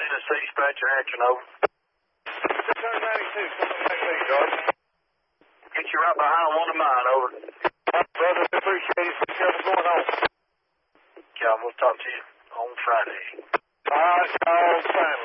Tennessee, dispatcher action, over. 692, coming back to you, George. Get you right behind one of mine, over. Brother, appreciate it. See what's going on. Yeah, we'll talk to you on Friday. All right, y'all, finally.